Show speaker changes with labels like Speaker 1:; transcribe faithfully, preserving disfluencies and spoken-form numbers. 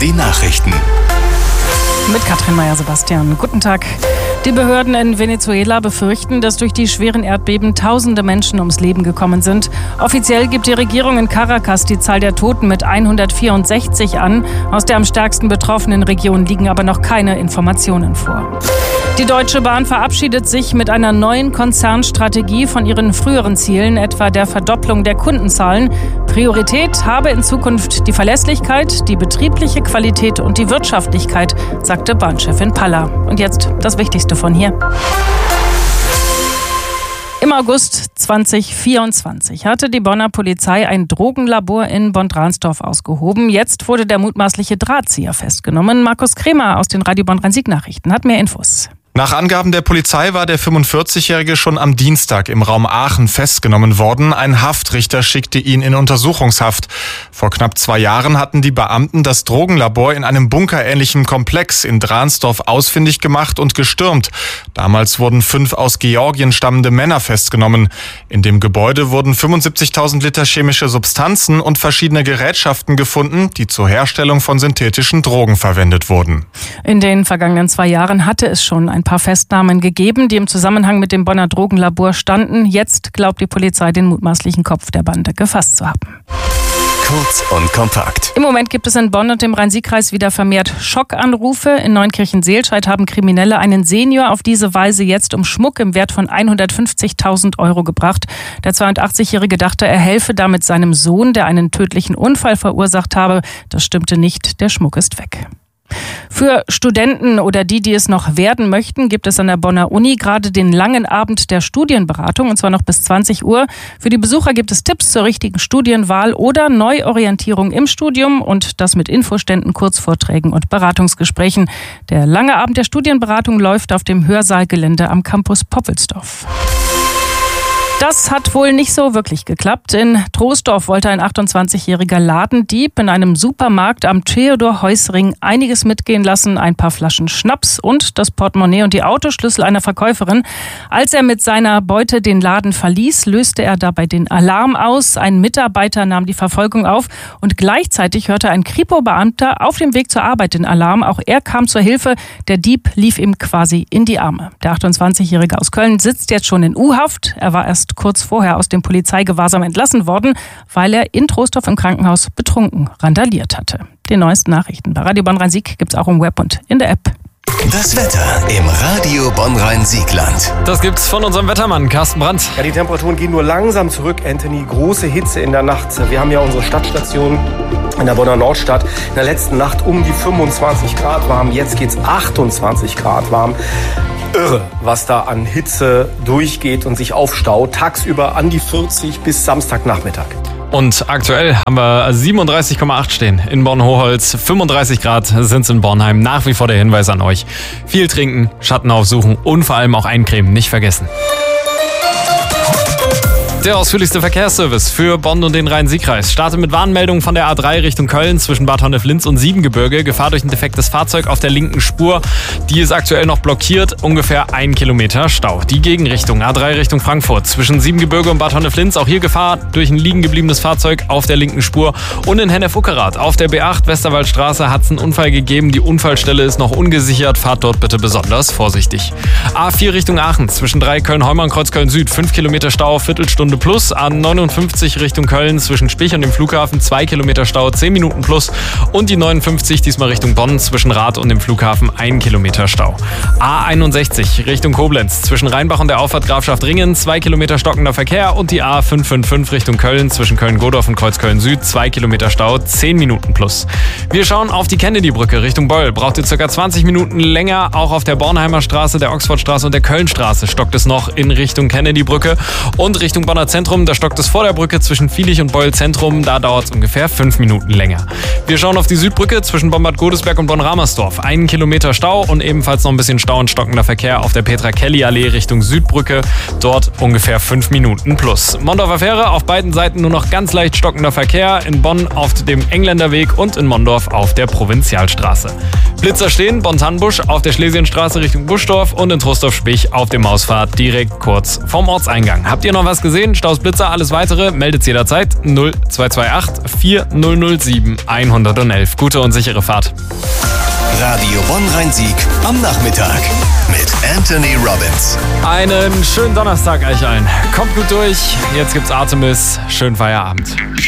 Speaker 1: die Nachrichten.
Speaker 2: Mit Katrin Meyer-Sebastian. Guten Tag. Die Behörden in Venezuela befürchten, dass durch die schweren Erdbeben tausende Menschen ums Leben gekommen sind. Offiziell gibt die Regierung in Caracas die Zahl der Toten mit hundertvierundsechzig an. Aus der am stärksten betroffenen Region liegen aber noch keine Informationen vor. Die Deutsche Bahn verabschiedet sich mit einer neuen Konzernstrategie von ihren früheren Zielen, etwa der Verdopplung der Kundenzahlen. Priorität habe in Zukunft die Verlässlichkeit, die betriebliche Qualität und die Wirtschaftlichkeit, sagte Bahnchefin Paller. Und jetzt das Wichtigste von hier. Im August zweitausendvierundzwanzig hatte die Bonner Polizei ein Drogenlabor in Bonn-Dransdorf ausgehoben. Jetzt wurde der mutmaßliche Drahtzieher festgenommen. Markus Kremer aus den Radio Bonn-Rhein-Sieg-Nachrichten hat mehr Infos.
Speaker 3: Nach Angaben der Polizei war der fünfundvierzigjährige schon am Dienstag im Raum Aachen festgenommen worden. Ein Haftrichter schickte ihn in Untersuchungshaft. Vor knapp zwei Jahren hatten die Beamten das Drogenlabor in einem bunkerähnlichen Komplex in Dransdorf ausfindig gemacht und gestürmt. Damals wurden fünf aus Georgien stammende Männer festgenommen. In dem Gebäude wurden fünfundsiebzigtausend Liter chemische Substanzen und verschiedene Gerätschaften gefunden, die zur Herstellung von synthetischen Drogen verwendet wurden.
Speaker 2: In den vergangenen zwei Jahren hatte es schon ein paar Festnahmen gegeben, die im Zusammenhang mit dem Bonner Drogenlabor standen. Jetzt glaubt die Polizei, den mutmaßlichen Kopf der Bande gefasst zu haben.
Speaker 1: Kurz und kompakt.
Speaker 2: Im Moment gibt es in Bonn und im Rhein-Sieg-Kreis wieder vermehrt Schockanrufe. In Neunkirchen-Seelscheid haben Kriminelle einen Senior auf diese Weise jetzt um Schmuck im Wert von hundertfünfzigtausend Euro gebracht. Der zweiundachtzigjährige dachte, er helfe damit seinem Sohn, der einen tödlichen Unfall verursacht habe. Das stimmte nicht, der Schmuck ist weg. Für Studenten oder die, die es noch werden möchten, gibt es an der Bonner Uni gerade den langen Abend der Studienberatung, und zwar noch bis zwanzig Uhr. Für die Besucher gibt es Tipps zur richtigen Studienwahl oder Neuorientierung im Studium, und das mit Infoständen, Kurzvorträgen und Beratungsgesprächen. Der lange Abend der Studienberatung läuft auf dem Hörsaalgelände am Campus Poppelsdorf. Das hat wohl nicht so wirklich geklappt. In Troisdorf wollte ein achtundzwanzigjähriger Ladendieb in einem Supermarkt am Theodor-Heuss-Ring einiges mitgehen lassen, ein paar Flaschen Schnaps und das Portemonnaie und die Autoschlüssel einer Verkäuferin. Als er mit seiner Beute den Laden verließ, löste er dabei den Alarm aus. Ein Mitarbeiter nahm die Verfolgung auf und gleichzeitig hörte ein Kripo-Beamter auf dem Weg zur Arbeit den Alarm. Auch er kam zur Hilfe. Der Dieb lief ihm quasi in die Arme. Der achtundzwanzigjährige aus Köln sitzt jetzt schon in U-Haft. Er war erst kurz vorher aus dem Polizeigewahrsam entlassen worden, weil er in Troisdorf im Krankenhaus betrunken randaliert hatte. Die neuesten Nachrichten bei Radio Bonn-Rhein-Sieg gibt's auch im Web und in der App.
Speaker 1: Das Wetter im Radio Bonn-Rhein-Sieg-Land.
Speaker 4: Das gibt's von unserem Wettermann Carsten Brandt.
Speaker 5: Ja, die Temperaturen gehen nur langsam zurück, Anthony. Große Hitze in der Nacht. Wir haben ja unsere Stadtstation in der Bonner Nordstadt in der letzten Nacht um die fünfundzwanzig Grad warm. Jetzt geht's achtundzwanzig Grad warm. Irre, was da an Hitze durchgeht und sich aufstaut. Tagsüber an die vierzig bis Samstagnachmittag.
Speaker 4: Und aktuell haben wir siebenunddreißig Komma acht stehen in Born-Hochholz. fünfunddreißig Grad sind es in Bornheim. Nach wie vor der Hinweis an euch. Viel trinken, Schatten aufsuchen und vor allem auch eincremen. Nicht vergessen. Der ausführlichste Verkehrsservice für Bonn und den Rhein-Sieg-Kreis startet mit Warnmeldungen von der A drei Richtung Köln zwischen Bad Honnef-Linz und Siebengebirge. Gefahr durch ein defektes Fahrzeug auf der linken Spur. Die ist aktuell noch blockiert. Ungefähr ein Kilometer Stau. Die Gegenrichtung A drei Richtung Frankfurt zwischen Siebengebirge und Bad Honnef-Linz. Auch hier Gefahr durch ein liegen gebliebenes Fahrzeug auf der linken Spur. Und in Hennef-Uckerath auf der B acht Westerwaldstraße hat es einen Unfall gegeben. Die Unfallstelle ist noch ungesichert. Fahrt dort bitte besonders vorsichtig. A vier Richtung Aachen zwischen drei Köln-Heumann, Kreuz Köln-Süd. fünf Kilometer Stau, Viertelstunde plus. A neunundfünfzig Richtung Köln zwischen Spich und dem Flughafen zwei Kilometer Stau, zehn Minuten plus. Und die neunundfünfzig diesmal Richtung Bonn zwischen Rath und dem Flughafen ein Kilometer Stau. A einundsechzig Richtung Koblenz zwischen Rheinbach und der Auffahrt Grafschaft Ringen zwei Kilometer stockender Verkehr. Und die A fünfhundertfünfundfünfzig Richtung Köln zwischen Köln-Godorf und Kreuz Köln-Süd zwei Kilometer Stau, zehn Minuten plus. Wir schauen auf die Kennedy-Brücke Richtung Beul. Braucht ihr ca. zwanzig Minuten länger. Auch auf der Bornheimer Straße, der Oxfordstraße und der Kölnstraße stockt es noch in Richtung Kennedy-Brücke. Und Richtung Bonner Zentrum, da stockt es vor der Brücke zwischen Viehlich und Beul Zentrum. Da dauert es ungefähr fünf Minuten länger. Wir schauen auf die Südbrücke zwischen Bonn-Bad Godesberg und Bonn-Ramersdorf. Einen Kilometer Stau und ebenfalls noch ein bisschen Stau und stockender Verkehr auf der Petra-Kelly-Allee Richtung Südbrücke. Dort ungefähr fünf Minuten plus. Mondorfer Fähre auf beiden Seiten nur noch ganz leicht stockender Verkehr. In Bonn auf dem Engländerweg und in Mondorf auf der Provinzialstraße. Blitzer stehen, Bonn-Tannenbusch auf der Schlesienstraße Richtung Buschdorf und in Trostorf-Spich auf dem Mausfahrt direkt kurz vorm Ortseingang. Habt ihr noch was gesehen? Regen, Staus, Blitzer, alles weitere meldet jederzeit null zwei zwei acht vier null null sieben eins eins eins. Gute und sichere Fahrt.
Speaker 1: Radio Bonn-Rhein-Sieg am Nachmittag mit Anthony Robbins.
Speaker 4: Einen schönen Donnerstag euch allen. Kommt gut durch. Jetzt gibt's Artemis. Schönen Feierabend.